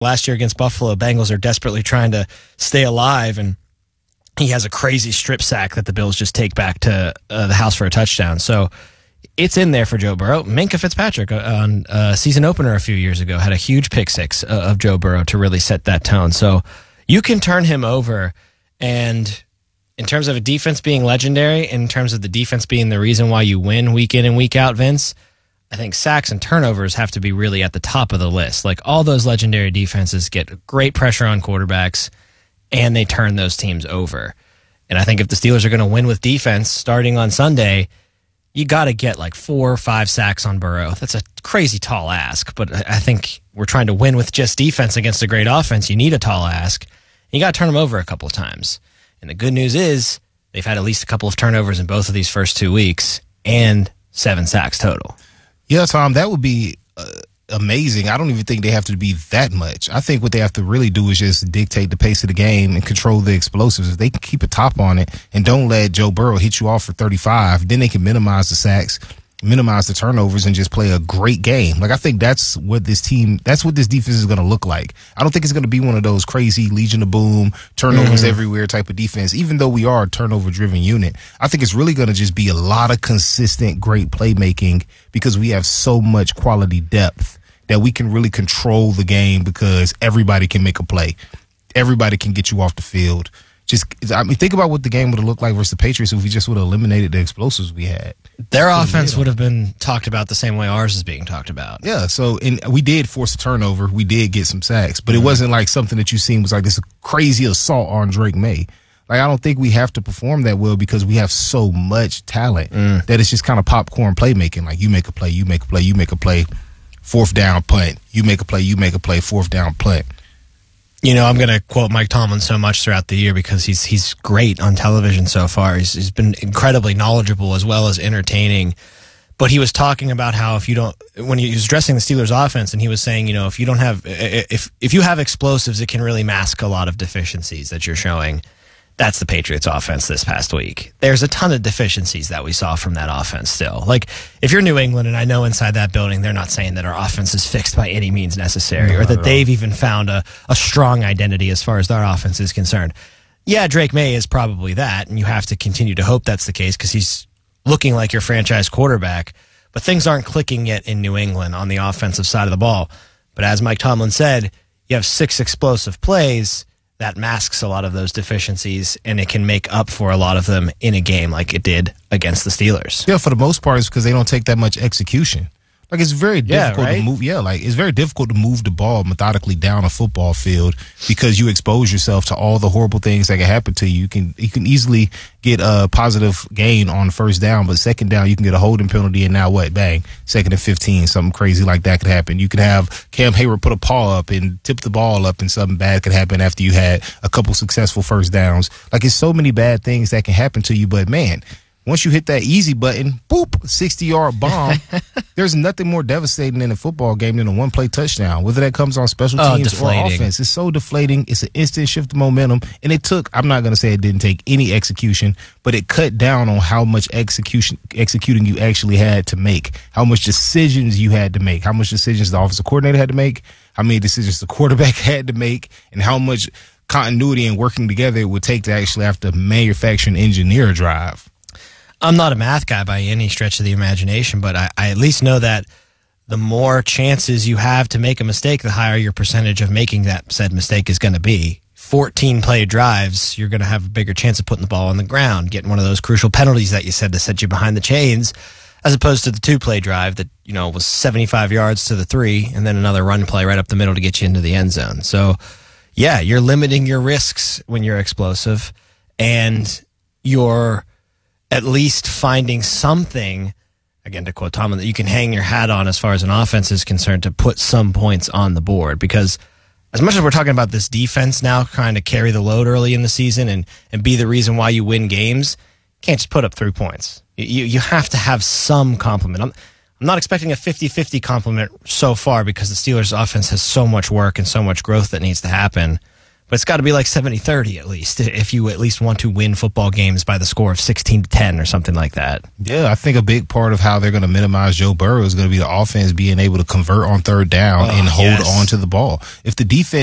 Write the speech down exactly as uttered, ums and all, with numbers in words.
last year against Buffalo, Bengals are desperately trying to stay alive, and he has a crazy strip sack that the Bills just take back to uh, the house for a touchdown. So it's in there for Joe Burrow. Minkah Fitzpatrick uh, on a season opener a few years ago had a huge pick six uh, of Joe Burrow to really set that tone. So you can turn him over, and in terms of a defense being legendary, in terms of the defense being the reason why you win week in and week out, Vince, I think sacks and turnovers have to be really at the top of the list. Like, all those legendary defenses get great pressure on quarterbacks, and they turn those teams over. And I think if the Steelers are going to win with defense starting on Sunday, you got to get like four or five sacks on Burrow. That's a crazy tall ask, but I think we're trying to win with just defense against a great offense. You need a tall ask. And you got to turn them over a couple of times. And the good news is they've had at least a couple of turnovers in both of these first two weeks and seven sacks total. Yeah, Tom, that would be uh, amazing. I don't even think they have to be that much. I think what they have to really do is just dictate the pace of the game and control the explosives. If they can keep a top on it and don't let Joe Burrow hit you off for thirty-five, then they can minimize the sacks, minimize the turnovers, and just play a great game. Like, I think that's what this team, that's what this defense is going to look like. I don't think it's going to be one of those crazy Legion of Boom, turnovers mm-hmm. everywhere type of defense, even though we are a turnover-driven unit. I think it's really going to just be a lot of consistent, great playmaking because we have so much quality depth that we can really control the game because everybody can make a play. Everybody can get you off the field. Just, I mean, think about what the game would have looked like versus the Patriots if we just would have eliminated the explosives we had. Their offense would have been talked about the same way ours is being talked about. Yeah, so and we did force a turnover. We did get some sacks, but mm-hmm. it wasn't like something that you seen was like this crazy assault on Drake May. Like, I don't think we have to perform that well because we have so much talent mm. that it's just kind of popcorn playmaking. Like, you make a play, you make a play, you make a play, fourth down punt. You make a play, you make a play, fourth down punt. You know, I'm going to quote Mike Tomlin so much throughout the year because he's he's great on television so far. He's, he's been incredibly knowledgeable as well as entertaining. But he was talking about how if you don't, when he was addressing the Steelers offense, and he was saying, you know, if you don't have, if if you have explosives, it can really mask a lot of deficiencies that you're showing. That's the Patriots offense this past week. There's a ton of deficiencies that we saw from that offense still. Like, if you're New England, and I know inside that building, they're not saying that our offense is fixed by any means necessary, no, or that they've even found a, a strong identity as far as their offense is concerned. Yeah, Drake May is probably that, and you have to continue to hope that's the case because he's looking like your franchise quarterback. But things aren't clicking yet in New England on the offensive side of the ball. But as Mike Tomlin said, you have six explosive plays. That masks a lot of those deficiencies, and it can make up for a lot of them in a game like it did against the Steelers. Yeah, for the most part, it's because they don't take that much execution. Like, it's very difficult yeah, right? to move. Yeah, like, it's very difficult to move the ball methodically down a football field because you expose yourself to all the horrible things that can happen to you. You can you can easily get a positive gain on first down, but second down, you can get a holding penalty, and now what? Bang, second and fifteen, something crazy like that could happen. You could have Cam Hayward put a paw up and tip the ball up, and something bad could happen after you had a couple successful first downs. Like, it's so many bad things that can happen to you, but man, once you hit that easy button, boop, sixty-yard bomb, there's nothing more devastating in a football game than a one-play touchdown, whether that comes on special teams oh, or offense. It's so deflating. It's an instant shift of momentum. And it took, I'm not going to say it didn't take any execution, but it cut down on how much execution executing you actually had to make, how much decisions you had to make, how much decisions the offensive coordinator had to make, how many decisions the quarterback had to make, and how much continuity and working together it would take to actually have to manufacture and engineer a drive. I'm not a math guy by any stretch of the imagination, but I, I at least know that the more chances you have to make a mistake, the higher your percentage of making that said mistake is going to be. fourteen play drives, you're going to have a bigger chance of putting the ball on the ground, getting one of those crucial penalties that you said to set you behind the chains, as opposed to the two-play drive that, you know, was seventy-five yards to the three, and then another run play right up the middle to get you into the end zone. So, yeah, you're limiting your risks when you're explosive, and you're at least finding something, again, to quote Tomlin, that you can hang your hat on as far as an offense is concerned to put some points on the board. Because as much as we're talking about this defense now trying to carry the load early in the season and, and be the reason why you win games, you can't just put up three points. You, you have to have some complement. I'm, I'm not expecting a fifty-fifty complement so far because the Steelers' offense has so much work and so much growth that needs to happen. But it's got to be like seventy thirty at least, if you at least want to win football games by the score of sixteen to ten or something like that. Yeah, I think a big part of how they're going to minimize Joe Burrow is going to be the offense being able to convert on third down Oh, and hold yes. on to the ball. If the defense